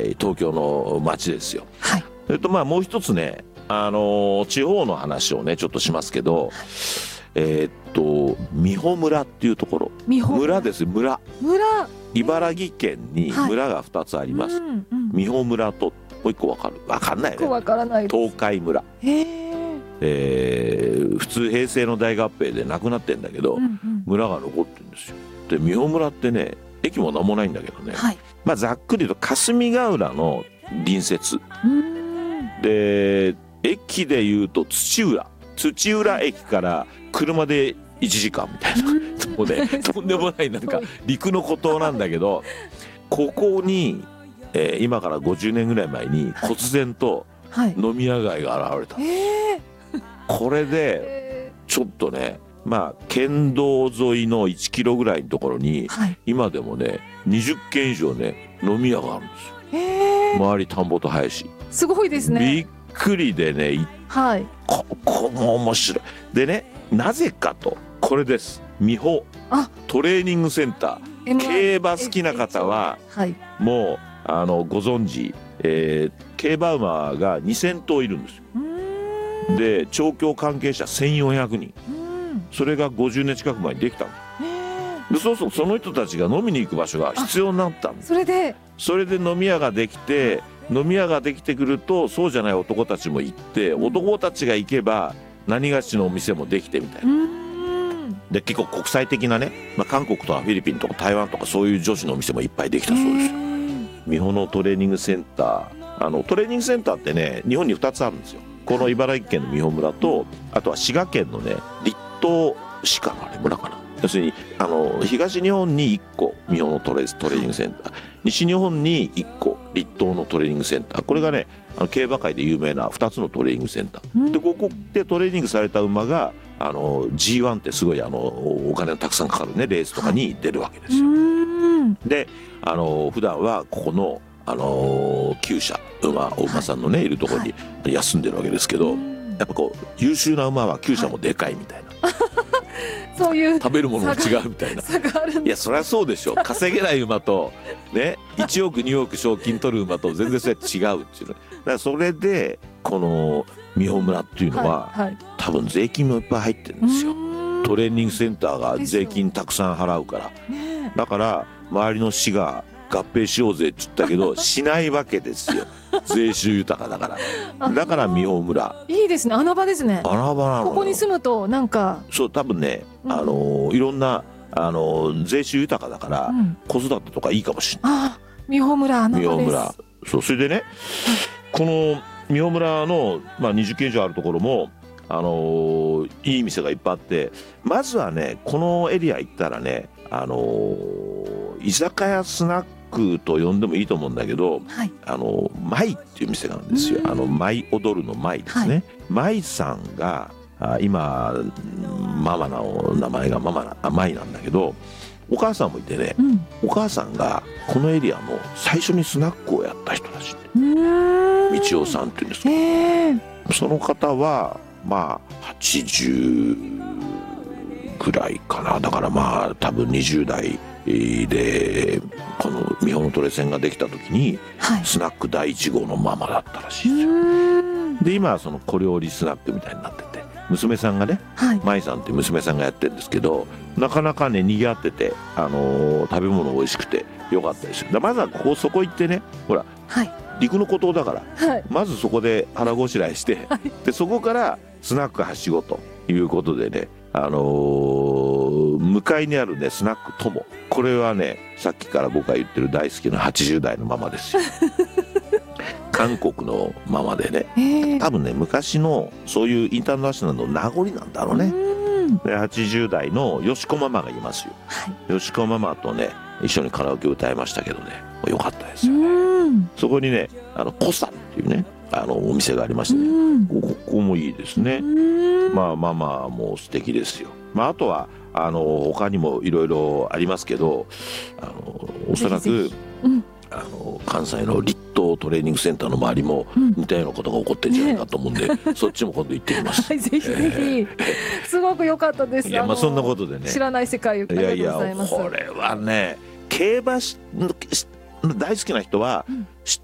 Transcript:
東京の街ですよ。 はい。 それともう一つね、地方の話をねちょっとしますけど、美保村っていうところ、村ですよ。村茨城県に村が2つあります。美保村ともう一個わかんないね。 わからない。 東海村。普通平成の大合併でなくなってんだけど、村が残ってるんですよ。で美保村ってね駅もなんもないんだけどね、ざっくり言うと霞ヶ浦の隣接で、駅でいうと土浦駅から車で1時間みたいなもうねとんでもないなんか陸の孤島なんだけど、ここに、今から50年ぐらい前に忽然と飲み屋街が現れた、これでちょっとね県道沿いの1キロぐらいのところに、今でもね20軒以上ね飲み屋があるんですよ。周り田んぼと林。 すごいですね。 びっくりでね、ここも面白い。でね、なぜかとこれです。美保トレーニングセンター。競馬好きな方はもうご存知、競馬馬が2000頭いるんですよ。で調教関係者1400人。それが50年近く前にできたんです。でそうその人たちが飲みに行く場所が必要になったんです。それで飲み屋ができて、飲み屋ができてくるとそうじゃない男たちも行って、男たちが行けば何がしのお店もできてみたいな。で結構国際的なね、韓国とかフィリピンとか台湾とかそういう女子のお店もいっぱいできたそうですよ。美保のトレーニングセンター、トレーニングセンターってね日本に2つあるんですよ。この茨城県の美保村と、あとは滋賀県のね栗東市かな、あれ村かな。要するに東日本に1個美保のトレーニングセンター、西日本に1個栗東のトレーニングセンター、これがね競馬界で有名な2つのトレーニングセンターで、ここでトレーニングされた馬がG1 ってすごいお金のたくさんかかるねレースとかに出るわけですよ。で普段はここの厩舎お馬さんのねいるところに休んでるわけですけど、やっぱこう優秀な馬は厩舎もでかいみたいな、 そういう食べるものも違うみたいな。いやそりゃそうでしょ。稼げない馬とね1億2億賞金取る馬と全然それ違うっていうのだからそれでこの美保村っていうのは、多分税金もいっぱい入ってるんですよ。トレーニングセンターが税金たくさん払うから、だから周りの市が合併しようぜって言ったけどしないわけですよ。税収豊かだから。だから美保村いいですね。穴場ですね。 穴場なの。 ここに住むとなんかそう多分ね、いろんな税収豊かだから、子育てとかいいかもしれない。 美保村穴場です。 美保村。そうそれでね、この美保村の、20軒以上あるところもいい店がいっぱいあって、まずはねこのエリア行ったらね居酒屋スナックと呼んでもいいと思うんだけど、舞っていう店があるんですよ。舞踊るの舞ですね。舞さんが今ママの名前が舞なんだけど、お母さんもいてね、お母さんがこのエリアの最初にスナックをやった人らしい。道夫さんっていうんですけど、その方は80ぐらいかな。だから多分20代でこの美保のトレセンができた時に、スナック第1号のママだったらしいですよ。で今はその小料理スナックみたいになってて、娘さんがね、舞さんっていう娘さんがやってるんですけど、なかなかね賑わってて、食べ物美味しくてよかったですよ。まずはそこ行ってね、ほら、陸の孤島だから、まずそこで腹ごしらえして、でそこからスナックはしごということでね、向かいにあるねスナックとも、これはねさっきから僕が言ってる大好きな80代のママですよ。韓国のママでね、多分ね昔のそういうインターナショナルの名残なんだろうね。で80代のよしこママがいますよ。よしこママとね一緒にカラオケ歌いましたけどね、よかったですよね。そこにねコサっていうねお店がありましてね、ここもいいですね。ママも素敵ですよ。あとは他にもいろいろありますけど、おそらく関西の立東トレーニングセンターの周りも似たようなことが起こってるんじゃないかと思うんで、そっちも今度行ってみます。 ぜひぜひ。すごく良かったです。 いやそんなことでね、 知らない世界をありがとうございます。 これはね競馬大好きな人は知っ